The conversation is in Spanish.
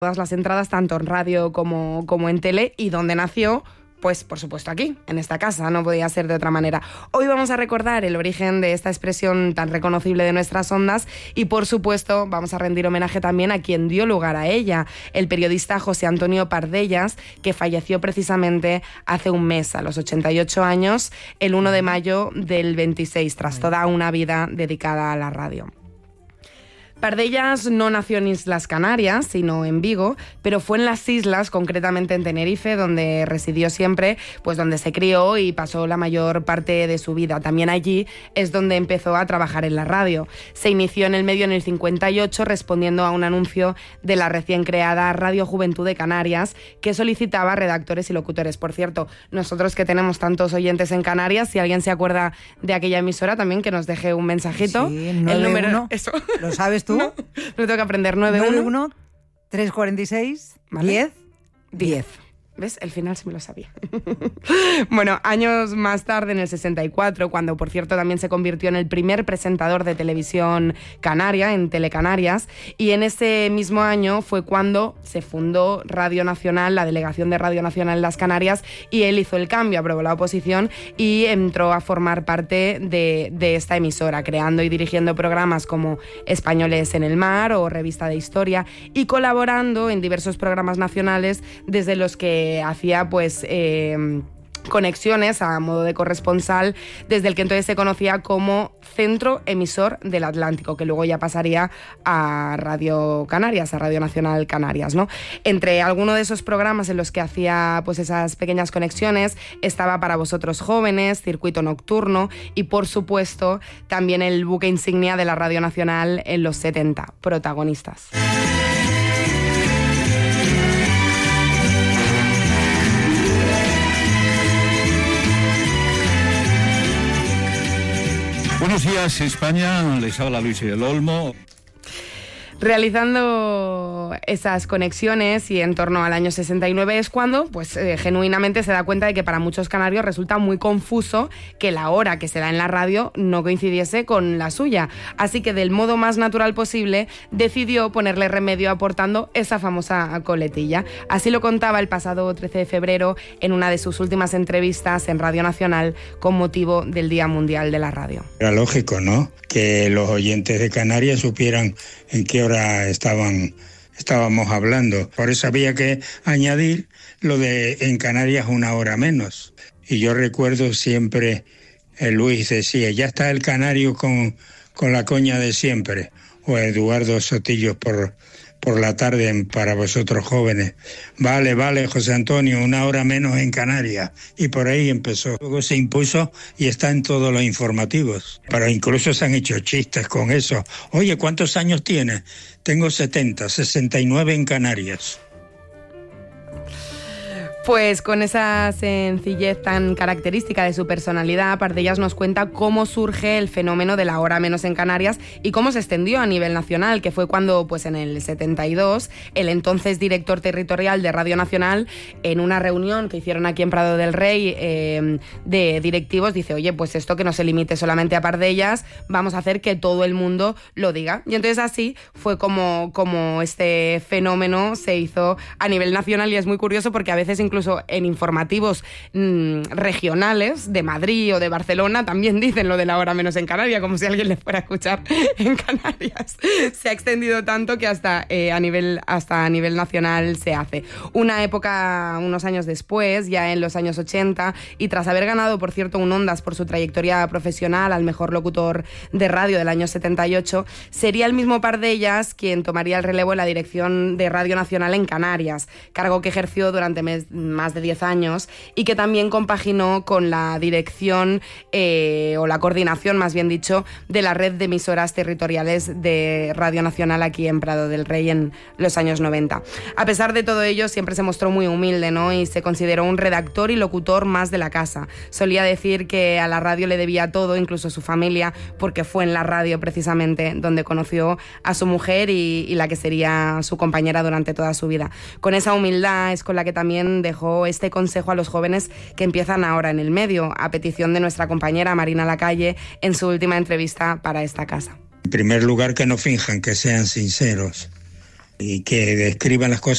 todas las entradas, tanto en radio como en tele, y donde nació, pues por supuesto aquí, en esta casa, no podía ser de otra manera. Hoy vamos a recordar el origen de esta expresión tan reconocible de nuestras ondas y por supuesto vamos a rendir homenaje también a quien dio lugar a ella, el periodista José Antonio Pardellas, que falleció precisamente hace un mes, a los 88 años, el 1 de mayo del 26, tras toda una vida dedicada a la radio. Pardellas no nació en Islas Canarias, sino en Vigo, pero fue en las islas, concretamente en Tenerife, donde residió siempre, pues donde se crió y pasó la mayor parte de su vida. También allí es donde empezó a trabajar en la radio. Se inició en el medio en el 58, respondiendo a un anuncio de la recién creada Radio Juventud de Canarias, que solicitaba redactores y locutores. Por cierto, nosotros que tenemos tantos oyentes en Canarias, si alguien se acuerda de aquella emisora, también que nos deje un mensajito. Sí, el número, eso. ¿Lo sabes tú? No, lo tengo que aprender. 91 346 ¿vale? 10. ¿Ves? El final sí me lo sabía. Bueno, años más tarde, en el 64, cuando por cierto también se convirtió en el primer presentador de televisión canaria, en Telecanarias, y en ese mismo año fue cuando se fundó Radio Nacional, la delegación de Radio Nacional en las Canarias, y él hizo el cambio, aprobó la oposición y entró a formar parte de esta emisora, creando y dirigiendo programas como Españoles en el Mar o Revista de Historia, y colaborando en diversos programas nacionales desde los que hacía pues conexiones a modo de corresponsal desde el que entonces se conocía como Centro Emisor del Atlántico, que luego ya pasaría a Radio Canarias, a Radio Nacional Canarias, ¿no? Entre algunos de esos programas en los que hacía pues esas pequeñas conexiones estaba Para Vosotros Jóvenes, Circuito Nocturno y por supuesto también el buque insignia de la Radio Nacional en los 70, Protagonistas. Buenos días, España. Les habla Luis del Olmo. Realizando esas conexiones y en torno al año 69 es cuando pues genuinamente se da cuenta de que para muchos canarios resulta muy confuso que la hora que se da en la radio no coincidiese con la suya. Así que del modo más natural posible decidió ponerle remedio aportando esa famosa coletilla. Así lo contaba el pasado 13 de febrero en una de sus últimas entrevistas en Radio Nacional con motivo del Día Mundial de la Radio. Era lógico, ¿no?, que los oyentes de Canarias supieran en qué hora estábamos hablando. Por eso había que añadir lo de en Canarias una hora menos. Y yo recuerdo siempre, Luis decía, ya está el canario con la coña de siempre. O Eduardo Sotillo por la tarde Para Vosotros Jóvenes. Vale, José Antonio, una hora menos en Canarias. Y por ahí empezó. Luego se impuso y está en todos los informativos. Pero incluso se han hecho chistes con eso. Oye, ¿cuántos años tienes? Tengo 70, 69 en Canarias. Pues con esa sencillez tan característica de su personalidad, Pardellas nos cuenta cómo surge el fenómeno de la hora menos en Canarias y cómo se extendió a nivel nacional, que fue cuando, pues en el 72, el entonces director territorial de Radio Nacional, en una reunión que hicieron aquí en Prado del Rey de directivos, dice, oye, pues esto que no se limite solamente a Pardellas, vamos a hacer que todo el mundo lo diga. Y entonces así fue como este fenómeno se hizo a nivel nacional y es muy curioso porque a veces incluso en informativos regionales de Madrid o de Barcelona también dicen lo de la hora menos en Canarias, como si alguien le fuera a escuchar en Canarias. Se ha extendido tanto que hasta a nivel nacional se hace. Una época, unos años después, ya en los años 80, y tras haber ganado, por cierto, un Ondas por su trayectoria profesional al mejor locutor de radio del año 78, sería el mismo Pardellas quien tomaría el relevo en la dirección de Radio Nacional en Canarias, cargo que ejerció durante más de 10 años y que también compaginó con la dirección o la coordinación, más bien dicho, de la red de emisoras territoriales de Radio Nacional aquí en Prado del Rey en los años 90. A pesar de todo ello, siempre se mostró muy humilde, ¿no? Y se consideró un redactor y locutor más de la casa. Solía decir que a la radio le debía todo, incluso su familia, porque fue en la radio precisamente donde conoció a su mujer y la que sería su compañera durante toda su vida. Con esa humildad es con la que también dejó este consejo a los jóvenes que empiezan ahora en el medio, a petición de nuestra compañera Marina Lacalle en su última entrevista para esta casa. En primer lugar, que no finjan, que sean sinceros. y que describan las cosas